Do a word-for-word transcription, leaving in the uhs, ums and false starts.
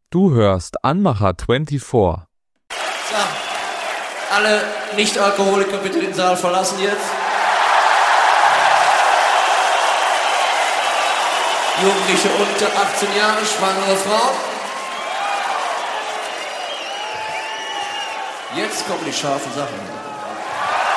Du hörst Anmacher vierundzwanzig. So, alle Nicht-Alkoholiker bitte den Saal verlassen jetzt. Jugendliche unter achtzehn Jahre, schwangere Frauen. Jetzt kommen die scharfen Sachen.